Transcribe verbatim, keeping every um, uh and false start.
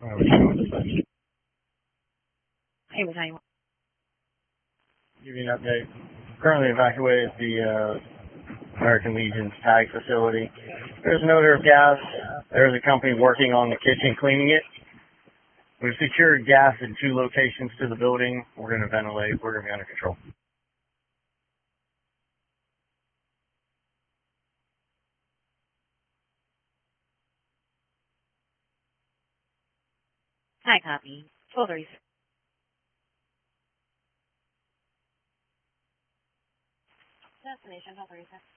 Uh, we can dispatch. Hey, what time? Give you an update. Currently evacuated the uh, American Legion's tag facility. There's an odor of gas. There's a company working on the kitchen cleaning it. We've secured gas in two locations to the building. We're going to ventilate. We're going to be under control. Hi, copy. twelve thirty. Destination, twelve thirty-six.